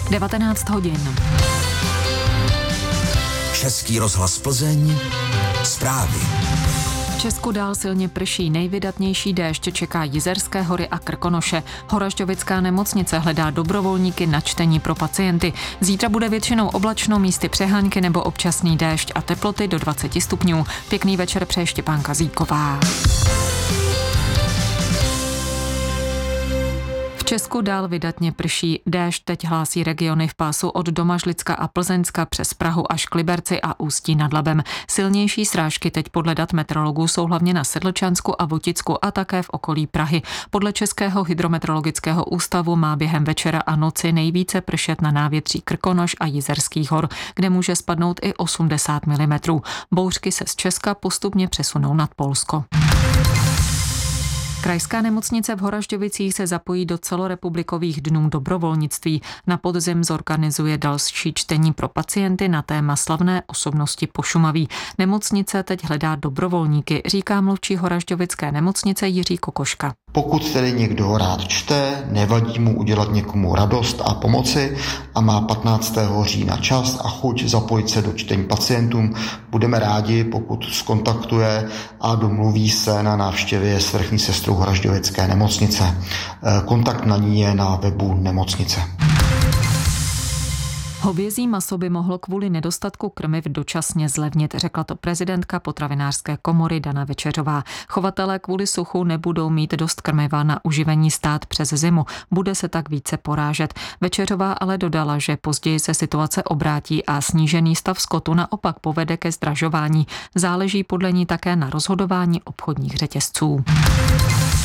19 hodin. Český rozhlas Plzeň. Zprávy. V Česku dál silně prší, nejvydatnější déšť čeká Jizerské hory a Krkonoše. Horažďovická nemocnice hledá dobrovolníky na čtení pro pacienty. Zítra bude většinou oblačno, místy přehánky nebo občasný déšť a teploty do 20 stupňů. Pěkný večer přeje Štěpánka Zíková. V Česku dál vydatně prší. Déšť teď hlásí regiony v pásu od Domažlicka a Plzeňska přes Prahu až k Liberci a Ústí nad Labem. Silnější srážky teď podle dat meteorologů jsou hlavně na Sedlčansku a Voticku a také v okolí Prahy. Podle Českého hydrometeorologického ústavu má během večera a noci nejvíce pršet na návětří Krkonoš a Jizerských hor, kde může spadnout i 80 mm. Bouřky se z Česka postupně přesunou nad Polsko. Krajská nemocnice v Horažďovicích se zapojí do celorepublikových dnů dobrovolnictví. Na podzim zorganizuje další čtení pro pacienty na téma slavné osobnosti Pošumaví. Nemocnice teď hledá dobrovolníky, říká mluvčí Horažďovické nemocnice Jiří Kokoška. Pokud tedy někdo rád čte, nevadí mu udělat někomu radost a pomoci a má 15. října čas a chuť zapojit se do čtení pacientům, budeme rádi, pokud skontaktuje a domluví se na návštěvě s vrchní sestrou Horažďovické nemocnice. Kontakt na ní je na webu nemocnice. Hovězí maso by mohlo kvůli nedostatku krmiv dočasně zlevnit, řekla to prezidentka potravinářské komory Dana Večeřová. Chovatelé kvůli suchu nebudou mít dost krmiva na uživení stát přes zimu. Bude se tak více porážet. Večeřová ale dodala, že později se situace obrátí a snížený stav skotu naopak povede ke zdražování. Záleží podle ní také na rozhodování obchodních řetězců.